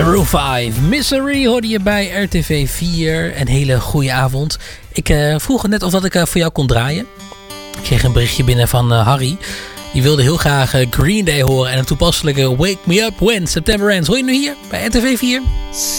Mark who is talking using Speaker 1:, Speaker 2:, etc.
Speaker 1: Maroon 5, Misery hoorde je bij RTV 4. Een hele goede avond. Ik vroeg net of ik voor jou kon draaien. Ik kreeg een berichtje binnen van Harry. Die wilde heel graag Green Day horen en een toepasselijke Wake Me Up When September Ends. Hoor je nu hier bij RTV 4?